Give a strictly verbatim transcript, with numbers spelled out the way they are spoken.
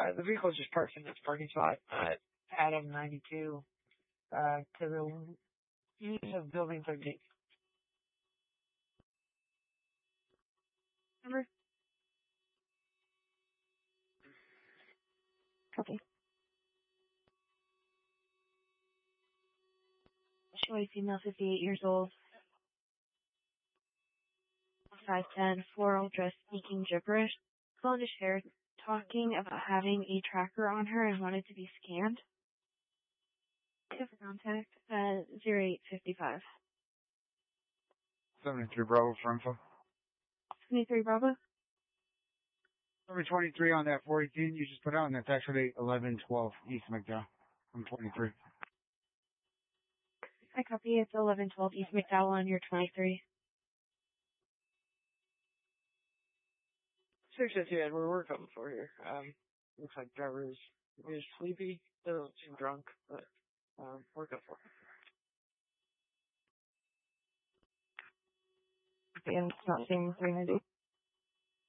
Uh, the vehicle is just parked in this parking spot at Adam ninety-two, uh, to the east of Building thirteen. Number? Copy. White female, fifty-eight years old. five ten, floral dress, speaking gibberish. Blondish hair, talking about having a tracker on her and wanted to be scanned. Give contact at zero eight five five. seventy-three Bravo for info. twenty-three Bravo? Number twenty-three on that four eighteen you just put out, and that's actually eleven twelve East McDowell. I'm twenty-three. I copy. It's eleven twelve East McDowell on your twenty-three. six fifty, Edward, we're coming for here. Um, looks like driver is, is sleepy, doesn't seem drunk, but, um, we're coming for it. And it's not seeing three ninety.